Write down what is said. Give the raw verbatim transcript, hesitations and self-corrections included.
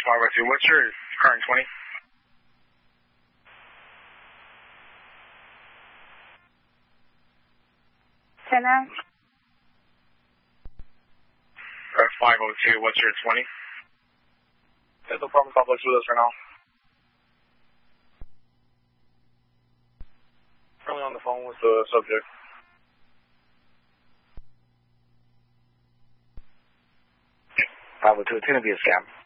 five oh two. What's your current twenty? ten nine. Uh, five oh two, what's your twenty? Yeah, no problem. Complex with us right now. Currently on the phone with the subject. five oh two, it's going to be a scam.